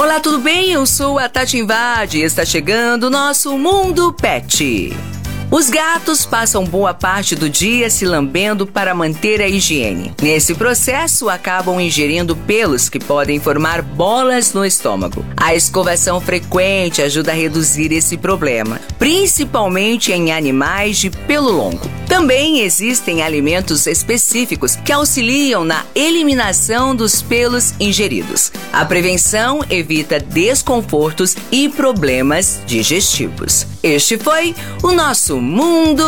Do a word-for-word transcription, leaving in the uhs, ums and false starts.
Olá, tudo bem? Eu sou a Tati Invade e está chegando o nosso Mundo Pet. Os gatos passam boa parte do dia se lambendo para manter a higiene. Nesse processo, acabam ingerindo pelos que podem formar bolas no estômago. A escovação frequente ajuda a reduzir esse problema, principalmente em animais de pelo longo. Também existem alimentos específicos que auxiliam na eliminação dos pelos ingeridos. A prevenção evita desconfortos e problemas digestivos. Este foi o nosso Mundo